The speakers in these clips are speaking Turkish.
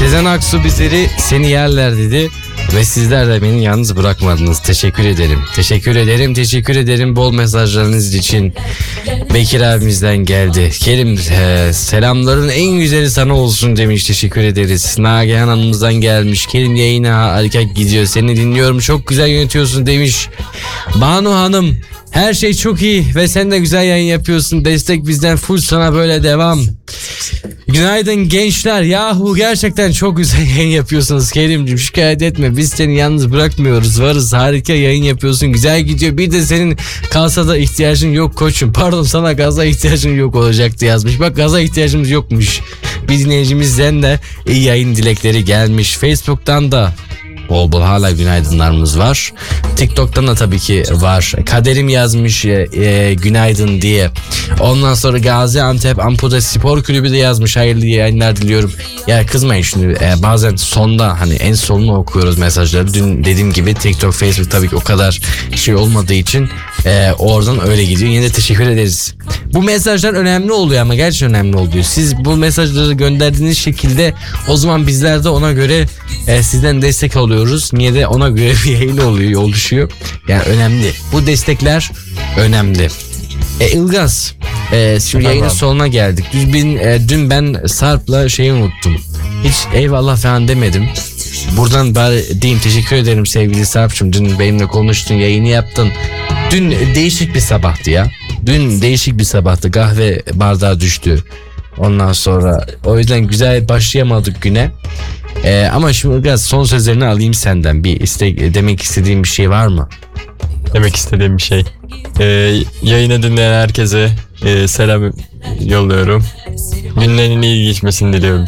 Sezen Aksu bizleri seni yerler dedi. Ve sizler de beni yalnız bırakmadınız. Teşekkür ederim. Teşekkür ederim. Teşekkür ederim. Bol mesajlarınız için. Bekir abimizden geldi. Kerim selamların en güzeli sana olsun demiş. Teşekkür ederiz. Nagihan Hanım'ızdan gelmiş. Kerim yayına harika gidiyor. Seni dinliyorum. Çok güzel yönetiyorsun demiş. Banu Hanım her şey çok iyi ve sen de güzel yayın yapıyorsun. Destek bizden full, sana böyle devam. Günaydın gençler. Yahu gerçekten çok güzel yayın yapıyorsunuz Kerimciğim. Şikayet etme. Biz seni yalnız bırakmıyoruz. Varız. Harika yayın yapıyorsun. Güzel gidiyor. Bir de senin kasada ihtiyacın yok koçum. Pardon, sana gaza ihtiyacın yok olacaktı yazmış. Bak, gaza ihtiyacımız yokmuş. Bir dinleyicimizden de iyi yayın dilekleri gelmiş. Facebook'tan da bol bol hala günaydınlarımız var. TikTok'tan da tabii ki var. Kaderim yazmış günaydın diye. Ondan sonra Gaziantep Amputa Spor Kulübü de yazmış. Hayırlı yayınlar diliyorum. Ya kızmayın şimdi, bazen sonda hani en sonunu okuyoruz mesajları. Dün dediğim gibi TikTok, Facebook tabii ki o kadar şey olmadığı için oradan öyle gidiyor. Yine de teşekkür ederiz. Bu mesajlar önemli oluyor ama gerçekten önemli oluyor. Siz bu mesajları gönderdiğiniz şekilde o zaman bizler de ona göre sizden destek alıyoruz. Niye de ona göre bir yayın oluyor, oluşuyor. Yani önemli. Bu destekler önemli. Ilgaz, şimdi yayının sonuna geldik. Dün ben Sarp'la şeyi unuttum. Hiç eyvallah falan demedim. Buradan bari diyeyim, teşekkür ederim sevgili Sarp'cığım. Dün benimle konuştun, yayını yaptın. Dün değişik bir sabahtı ya. Dün değişik bir sabahtı. Kahve bardağı düştü. Ondan sonra o yüzden güzel başlayamadık güne. Ama şimdi biraz son sözlerini alayım senden. Demek istediğim bir şey var mı? Demek istediğim bir şey. Yayını dinleyen herkese selam yolluyorum. Günlerin iyi geçmesini diliyorum.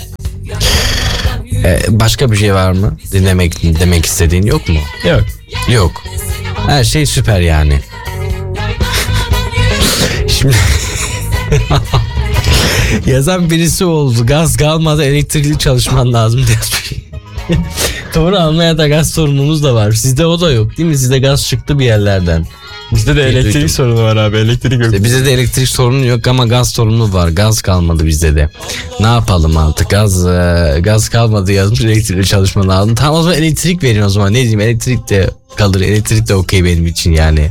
Başka bir şey var mı? Demek istediğin yok mu? Yok. Yok. Her şey süper yani. Şimdi yazan birisi oldu. Gaz kalmadı, elektrikli çalışman lazım diye. Doğru, Almanya'da gaz sorunumuz da var. Sizde o da yok değil mi? Sizde gaz çıktı bir yerlerden. Bizde de elektrik sorunu var abi. Elektrik yok. Bizde de elektrik sorunu yok ama gaz sorunu var. Gaz kalmadı bizde de. Ne yapalım artık? Gaz kalmadı yazmış, elektrikli çalışma lazım. Tamam, o zaman elektrik verin o zaman. Ne diyeyim, elektrik de kalır. Elektrik de okey benim için yani.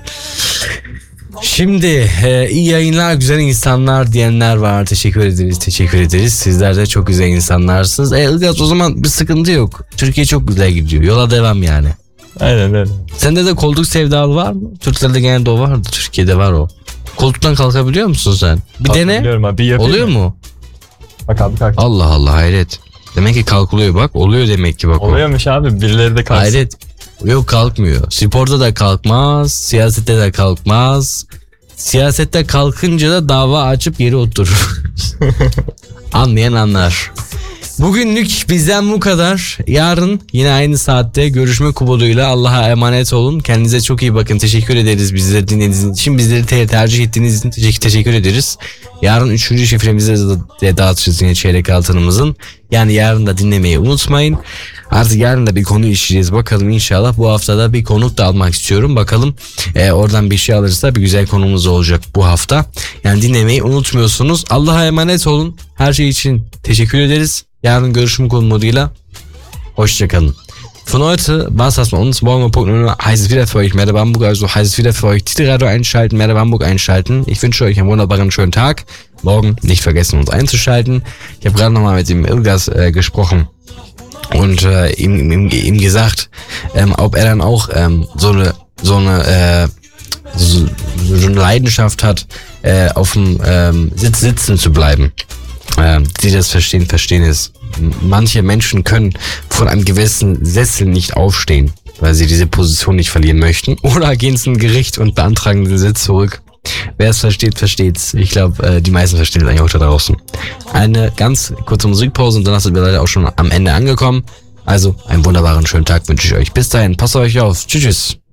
Şimdi iyi yayınlar, güzel insanlar diyenler var. Teşekkür ederiz, teşekkür ederiz. Sizler de çok güzel insanlarsınız. Ilgaz, o zaman bir sıkıntı yok. Türkiye çok güzel gidiyor. Yola devam yani. Aynen öyle. Sende de koltuk sevdalı var mı? Türklerde genelde o vardı. Türkiye'de var o. Koltuktan kalkabiliyor musun sen? Bir dene. Abi, oluyor mu? Bak abi, kalk. Allah Allah, hayret. Demek ki kalkılıyor bak. Oluyor demek ki bak. Oluyormuş abi. Birileri de kalksın. Hayret. Yok, kalkmıyor. Sporda da kalkmaz. Siyasette de kalkmaz. Siyasette kalkınca da dava açıp geri oturur. Anlayan anlar. Bugünlük bizden bu kadar. Yarın yine aynı saatte görüşmek umuduyla. Allah'a emanet olun. Kendinize çok iyi bakın. Teşekkür ederiz bizleri dinlediğiniz için. Bizleri tercih ettiğiniz için teşekkür ederiz. Yarın 3. şifremizi de dağıtacağız yine çeyrek altınımızın. Yani yarın da dinlemeyi unutmayın. Artık yarın da bir konu işleyeceğiz. Bakalım inşallah bu haftada bir konuk da almak istiyorum. Bakalım oradan bir şey alırsa bir güzel konumuz olacak bu hafta. Yani dinlemeyi unutmuyorsunuz. Allah'a emanet olun. Her şey için teşekkür ederiz. Yarın görüşmek umuduyla. Hoşçakalın. Von heute war es das bei uns. Morgen um Punkt 0 heißt es wieder für euch Merhaba Hamburg. Also heißt es wieder für euch Titelradio einschalten, Merhaba Hamburg einschalten. Ich wünsche euch einen wunderbaren schönen Tag. Morgen nicht vergessen, uns einzuschalten. Ich habe gerade nochmal mit dem Ilgaz gesprochen und ihm gesagt, ob er dann auch so eine Leidenschaft hat, auf dem Sitz sitzen zu bleiben. Die das verstehen es. Manche Menschen können von einem gewissen Sessel nicht aufstehen, weil sie diese Position nicht verlieren möchten. Oder gehen zum Gericht und beantragen den Sitz zurück. Wer es versteht, versteht's. Ich glaube, die meisten verstehen es eigentlich auch da draußen. Eine ganz kurze Musikpause und dann sind wir leider auch schon am Ende angekommen. Also einen wunderbaren schönen Tag wünsche ich euch. Bis dahin, passt auf euch auf. Tschüss.